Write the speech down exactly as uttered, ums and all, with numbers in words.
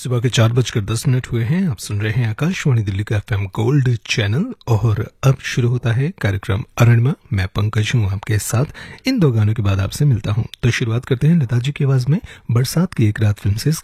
सुबह के चार बजकर दस मिनट हुए हैं। आप सुन रहे हैं आकाशवाणी दिल्ली का एफएम गोल्ड चैनल और अब शुरू होता है कार्यक्रम अरुणिमा। मैं पंकज हूँ आपके साथ। इन दो गानों के बाद आपसे मिलता हूँ। तो शुरुआत करते हैं लता जी की आवाज में बरसात की एक रात फिल्म से।